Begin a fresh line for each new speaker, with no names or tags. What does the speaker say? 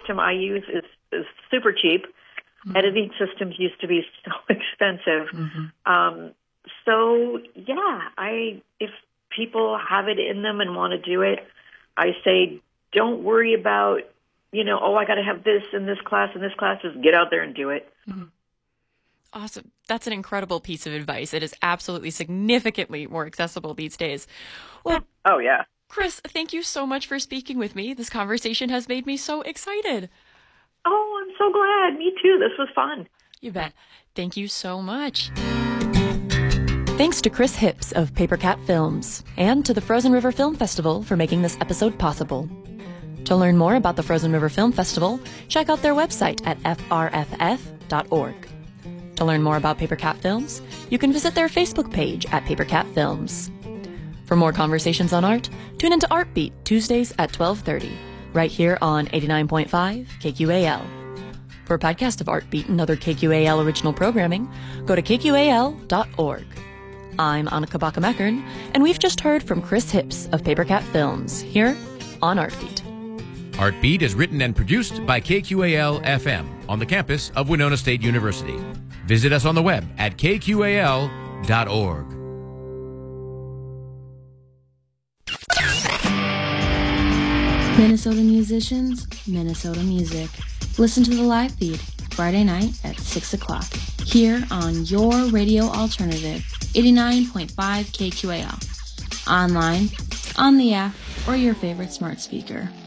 system I use is super cheap. Editing systems used to be so expensive. So yeah, if people have it in them and want to do it, I say don't worry about, I got to have this in this class and this class. Just get out there and do it.
Awesome. That's an incredible piece of advice. It is absolutely significantly more accessible these days. Well,
oh yeah.
Chris, thank you so much for speaking with me. This conversation has made me so excited.
Oh, I'm so glad. Me too. This was fun.
You bet. Thank you so much. Thanks to Chris Hipps of Paper Cat Films and to the Frozen River Film Festival for making this episode possible. To learn more about the Frozen River Film Festival, check out their website at frff.org. To learn more about Paper Cat Films, you can visit their Facebook page at Paper Cat Films. For more conversations on art, tune into Artbeat Tuesdays at 12:30, right here on 89.5 KQAL. For a podcast of Artbeat and other KQAL original programming, go to kqal.org. I'm Annika Baka-Meckern, and we've just heard from Chris Hipps of Paper Cat Films, here on Artbeat.
Artbeat is written and produced by KQAL-FM on the campus of Winona State University. Visit us on the web at kqal.org.
Minnesota musicians, Minnesota music. Listen to the live feed Friday night at 6 o'clock here on your radio alternative, 89.5 KQAL. Online, on the app, or your favorite smart speaker.